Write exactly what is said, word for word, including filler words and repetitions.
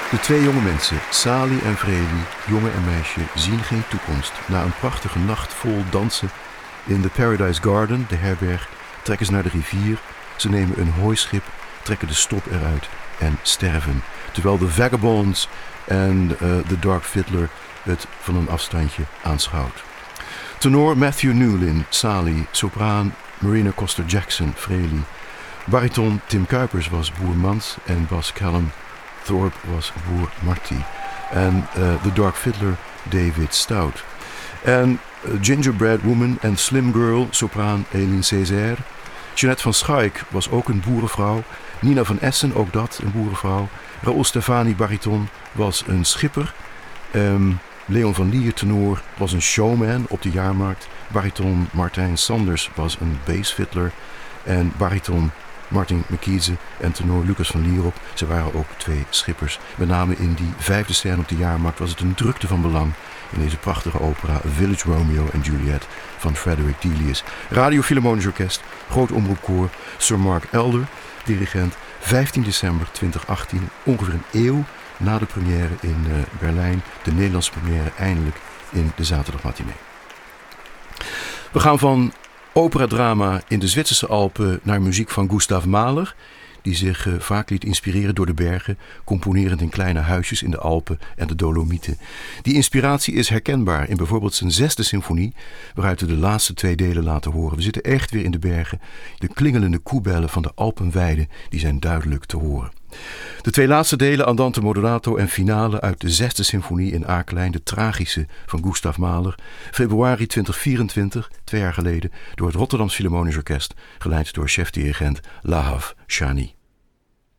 De twee jonge mensen, Sali en Vreli, jongen en meisje, zien geen toekomst. Na een prachtige nacht vol dansen in de Paradise Garden, de herberg, trekken ze naar de rivier. Ze nemen een hooischip, trekken de stop eruit en sterven. Terwijl de Vagabonds en uh, de Dark Fiddler het van een afstandje aanschouwt. Tenor Matthew Newlin, Sali, sopraan Marina Coster-Jackson, Vreli. Bariton Tim Kuipers was boer Mans en bas Callum Thorpe was boer Marty. En uh, de Dark Fiddler David Stout. En uh, Gingerbread Woman en Slim Girl, sopraan Eline Césaire. Jeanette van Schaik was ook een boerenvrouw. Nina van Essen, ook dat, een boerenvrouw. Raoul Stefani, bariton, was een schipper. Um, Leon van Lier, tenor, was een showman op de jaarmarkt. Bariton Martijn Sanders was een bassfiddler. En bariton Martin McKeeze en tenor Lucas van Lierop. Ze waren ook twee schippers. Met name in die vijfde scène op de jaarmarkt was het een drukte van belang in deze prachtige opera Village Romeo and Juliet van Frederick Delius. Radio Philharmonisch Orkest, Groot Omroepkoor, Sir Mark Elder, dirigent, vijftien december tweeduizend achttien, ongeveer een eeuw na de première in uh, Berlijn, de Nederlandse première eindelijk in de zaterdagmatinee. We gaan van operadrama in de Zwitserse Alpen naar muziek van Gustav Mahler, die zich uh, vaak liet inspireren door de bergen, componerend in kleine huisjes in de Alpen en de Dolomieten. Die inspiratie is herkenbaar in bijvoorbeeld zijn zesde symfonie, waaruit we de laatste twee delen laten horen. We zitten echt weer in de bergen. De klingelende koebellen van de Alpenweide, die zijn duidelijk te horen. De twee laatste delen, Andante Moderato en Finale uit de zesde symfonie in A-klein, de tragische van Gustav Mahler, februari tweeduizend vierentwintig, twee jaar geleden, door het Rotterdams Philharmonisch Orkest, geleid door chefdirigent Lahav Shani.